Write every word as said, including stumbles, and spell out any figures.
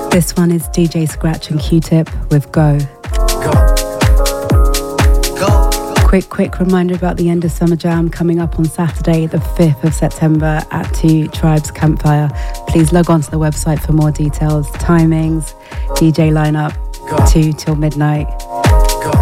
This one is D J Scratch and Q-Tip with Go. Go. Go. Quick, quick reminder about the End of Summer Jam coming up on Saturday, the fifth of September at two Tribes Campfire. Please log on to the website for more details, timings, D J lineup, Go. two till midnight.